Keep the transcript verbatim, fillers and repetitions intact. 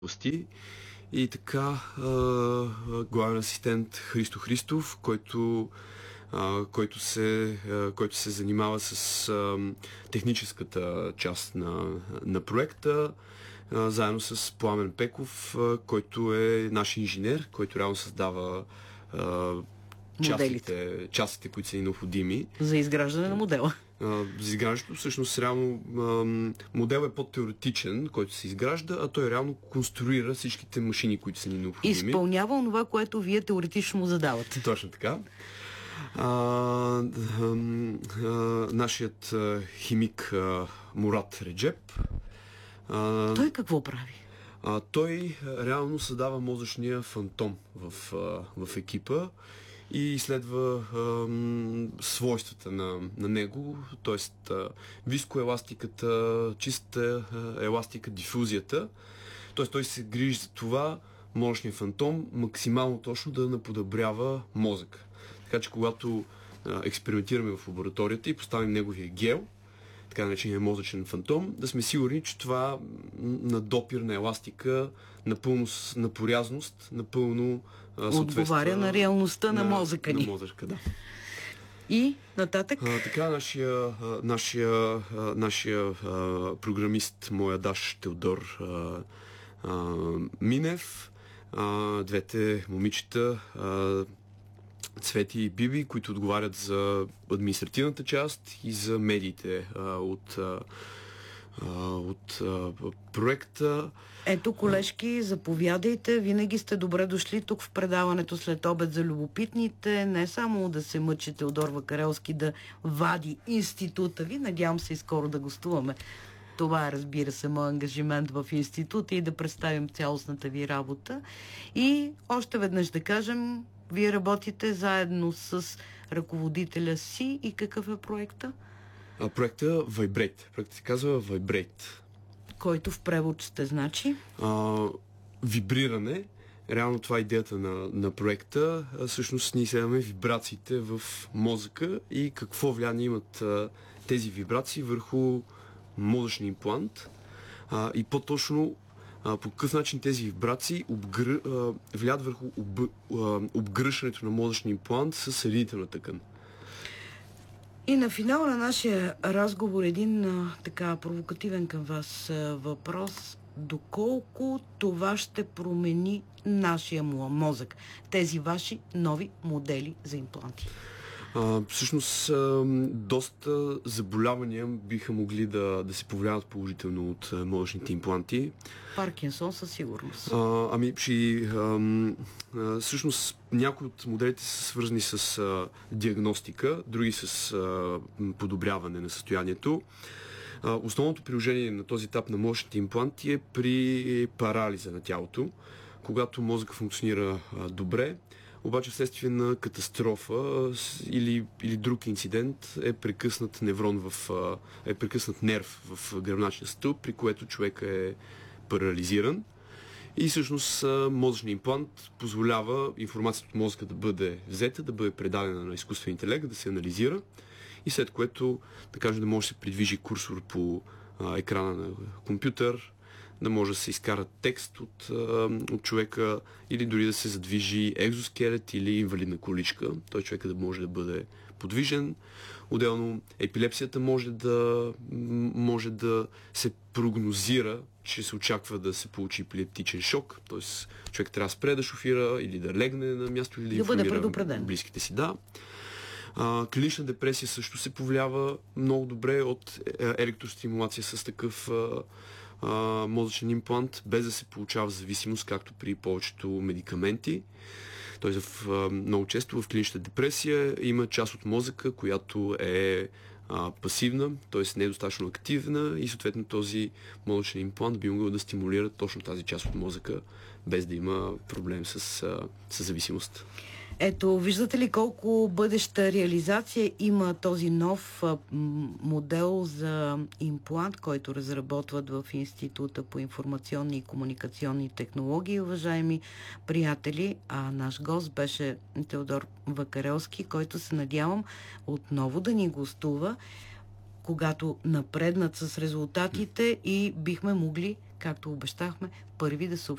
области. И така главен асистент Христо Христов, който, който, се, който се занимава с техническата част на, на проекта, заедно с Пламен Пеков, който е наш инженер, който реално създава частите, частите, които са ни необходими. За изграждане на модела. За изграждането, всъщност, реално модел е по-теоретичен, който се изгражда, а той реално конструира всичките машини, които са ни необходими. Изпълнява това, което вие теоретично му задавате. Точно така. А, а, а, нашият а, химик а, Мурат Реджеп. А, той какво прави? А, той реално създава мозъчния фантом в, а, в екипа и изследва а, свойствата на, на него, т.е. вискоеластиката, чиста еластика, дифузията. Т.е. той се грижи за това мозъчния фантом максимално точно да наподобрява мозък. Така че когато а, експериментираме в лабораторията и поставим неговия гел, така наречения мозъчен фантом, да сме сигурни, че това на допир на еластика, напълно на порязност, напълно съответства... Отговаря на реалността на, на мозъка ни. На мозъка, да. И нататък? А, така, нашия, нашия, нашия а, програмист, моя Даш Теодор а, а, Минев, а, двете момичета, а, Цвети и Биби, които отговарят за административната част и за медиите а, от, а, от а, проекта. Ето, колежки, заповядайте. Винаги сте добре дошли тук в предаването След обед за любопитните. Не само да се мъчи Теодор Вакарелски да вади института ви. Надявам се и скоро да гостуваме. Това е, разбира се, мой ангажимент в института и да представим цялостната ви работа. И още веднъж да кажем, вие работите заедно с ръководителя си и какъв е проекта? А, проекта Vibrate. Проектът се казва Vibrate. Който в превод ще значи? А, вибриране. Реално това е идеята на, на проекта. А, всъщност ние следваме вибрациите в мозъка и какво влияние имат а, тези вибрации върху мозъчния имплант. А, и по-точно А, по какъв начин тези вибрации обгр... а, влияят върху об... а, обгръщането на мозъчния имплант с съединителна тъкан. И на финала на нашия разговор един а, така провокативен към вас а, въпрос. Доколко това ще промени нашия му мозък? Тези ваши нови модели за импланти? А, всъщност, а, доста заболявания биха могли да, да се повлияват положително от а, мозъчните импланти. Паркинсон със сигурност. А, ами, при, а, а, всъщност, някои от моделите са свързани с а, диагностика, други с а, подобряване на състоянието. А, основното приложение на този етап на мозъчните импланти е при парализа на тялото, когато мозъкът функционира а, добре, обаче вследствие на катастрофа или, или друг инцидент е прекъснат неврон в, е прекъснат нерв в гръбначния стълб, при което човек е парализиран. И всъщност мозъчният имплант позволява информацията от мозъка да бъде взета, да бъде предадена на изкуствен интелект, да се анализира и след което, да кажем, да може да се придвижи курсор по а, екрана на компютър, да може да се изкара текст от, от човека или дори да се задвижи екзоскелет или инвалидна количка. Той човека да може да бъде подвижен. Отделно епилепсията може да, може да се прогнозира, че се очаква да се получи епилептичен шок, т.е. човек трябва да спре да шофира или да легне на място или да, да бъде информира предупреден близките си. Да. А, клинична депресия също се повлиява много добре от електростимулация с такъв а, а, мозъчен имплант, без да се получава зависимост, както при повечето медикаменти. Тоест, в, а, много често в клинична депресия има част от мозъка, която е а, пасивна, т.е. не е достатъчно активна и съответно този мозъчен имплант би могъл да стимулира точно тази част от мозъка, без да има проблем с, а, с зависимост. Ето, виждате ли колко бъдеща реализация има този нов а, модел за имплант, който разработват в Института по информационни и комуникационни технологии, уважаеми приятели. А наш гост беше Теодор Вакарелски, който се надявам отново да ни гостува, когато напреднат с резултатите и бихме могли, както обещахме, първи да съобщим